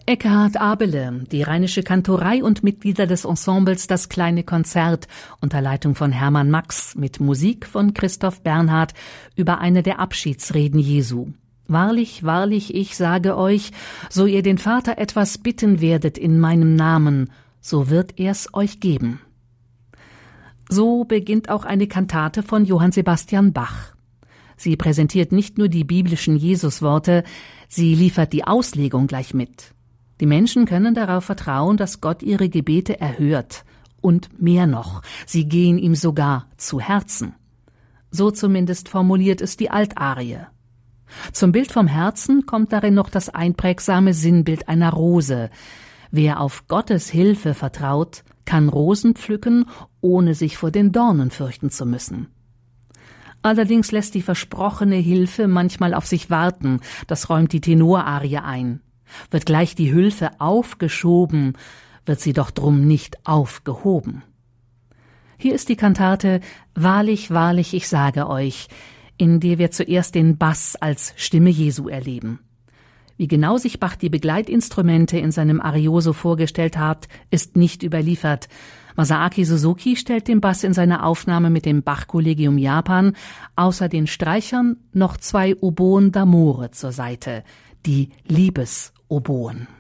Ekkehard Abele, die Rheinische Kantorei und Mitglieder des Ensembles Das kleine Konzert unter Leitung von Hermann Max mit Musik von Christoph Bernhard über eine der Abschiedsreden Jesu. Wahrlich, wahrlich, ich sage euch, so ihr den Vater etwas bitten werdet in meinem Namen, so wird er's euch geben. So beginnt auch eine Kantate von Johann Sebastian Bach. Sie präsentiert nicht nur die biblischen Jesusworte, sie liefert die Auslegung gleich mit. Die Menschen können darauf vertrauen, dass Gott ihre Gebete erhört. Und mehr noch, sie gehen ihm sogar zu Herzen. So zumindest formuliert es die Altarie. Zum Bild vom Herzen kommt darin noch das einprägsame Sinnbild einer Rose. Wer auf Gottes Hilfe vertraut, kann Rosen pflücken, ohne sich vor den Dornen fürchten zu müssen. Allerdings lässt die versprochene Hilfe manchmal auf sich warten, das räumt die Tenorarie ein. Wird gleich die Hilfe aufgeschoben, wird sie doch drum nicht aufgehoben. Hier ist die Kantate »Wahrlich, wahrlich, ich sage euch«, in der wir zuerst den Bass als Stimme Jesu erleben. Wie genau sich Bach die Begleitinstrumente in seinem Arioso vorgestellt hat, ist nicht überliefert. Masaaki Suzuki stellt den Bass in seiner Aufnahme mit dem Bach-Kollegium Japan außer den Streichern noch 2 Oboen d'amore zur Seite, die Liebesoboen.